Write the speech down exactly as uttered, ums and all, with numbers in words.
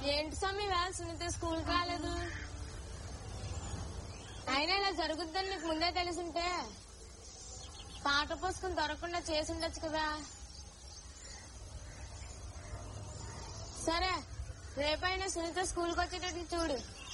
ఏంటి స్వామి వేళ సునీత స్కూల్ కి రాలేదు? అయినా ఇలా జరుగుద్దని నీకు ముందే తెలిసింటే పాట పుస్తకం దొరకకుండా చేసి ఉండొచ్చు కదా. సరే రేపైనా సునీత స్కూల్ కి వచ్చేటట్టు చూడు.